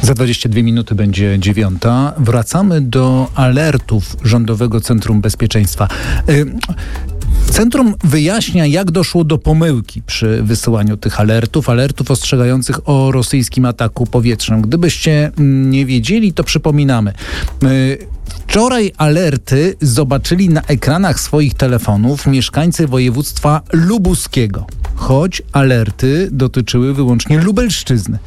Za 22 minuty będzie 9:00. Wracamy do alertów Rządowego Centrum Bezpieczeństwa. Centrum wyjaśnia, jak doszło do pomyłki przy wysyłaniu tych alertów ostrzegających o rosyjskim ataku powietrznym. Gdybyście nie wiedzieli, to przypominamy. Wczoraj alerty zobaczyli na ekranach swoich telefonów mieszkańcy województwa lubuskiego, choć alerty dotyczyły wyłącznie Lubelszczyzny.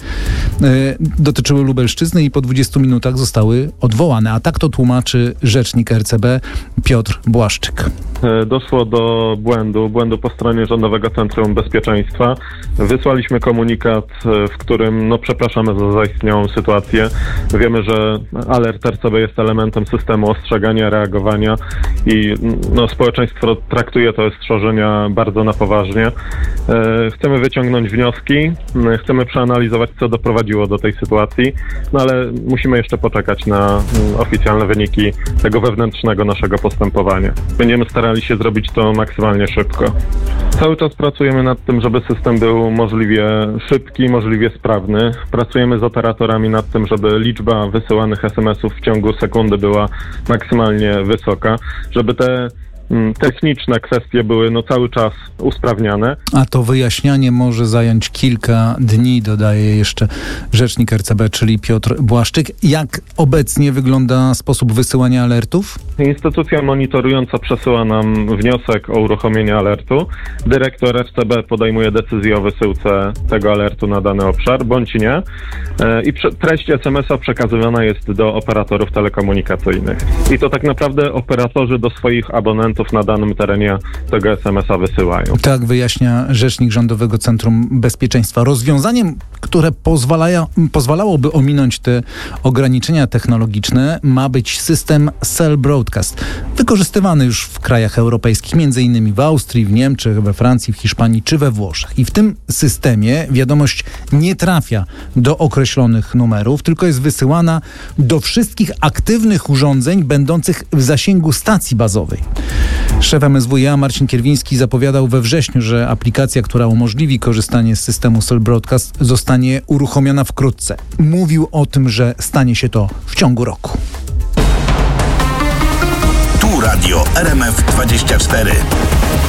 I po 20 minutach zostały odwołane. A tak to tłumaczy rzecznik RCB Piotr Błaszczyk. Doszło do błędu po stronie Rządowego Centrum Bezpieczeństwa. Wysłaliśmy komunikat, w którym przepraszamy za zaistniałą sytuację. Wiemy, że alert RCB jest elementem systemu ostrzegania, reagowania i społeczeństwo traktuje te ostrzeżenia bardzo na poważnie. Chcemy wyciągnąć wnioski, chcemy przeanalizować, co doprowadziło do tej sytuacji, ale musimy jeszcze poczekać na oficjalne wyniki tego wewnętrznego naszego postępowania. Będziemy starali się zrobić to maksymalnie szybko. Cały czas pracujemy nad tym, żeby system był możliwie szybki, możliwie sprawny. Pracujemy z operatorami nad tym, żeby liczba wysyłanych SMS-ów w ciągu sekundy była maksymalnie wysoka, żeby te techniczne kwestie były cały czas usprawniane. A to wyjaśnianie może zająć kilka dni, dodaje jeszcze rzecznik RCB, czyli Piotr Błaszczyk. Jak obecnie wygląda sposób wysyłania alertów? Instytucja monitorująca przesyła nam wniosek o uruchomienie alertu. Dyrektor RCB podejmuje decyzję o wysyłce tego alertu na dany obszar, bądź nie. I treść SMS-a przekazywana jest do operatorów telekomunikacyjnych. I to tak naprawdę operatorzy do swoich abonentów na danym terenie tego SMS-a wysyłają. Tak wyjaśnia rzecznik Rządowego Centrum Bezpieczeństwa. Rozwiązaniem, które pozwalałoby ominąć te ograniczenia technologiczne, ma być system Cell Broadcast, wykorzystywany już w krajach europejskich, m.in. w Austrii, w Niemczech, we Francji, w Hiszpanii czy we Włoszech. I w tym systemie wiadomość nie trafia do określonych numerów, tylko jest wysyłana do wszystkich aktywnych urządzeń będących w zasięgu stacji bazowej. Szef MSWiA Marcin Kierwiński zapowiadał we wrześniu, że aplikacja, która umożliwi korzystanie z systemu Cell Broadcast, zostanie uruchomiona wkrótce. Mówił o tym, że stanie się to w ciągu roku. Tu Radio RMF 24.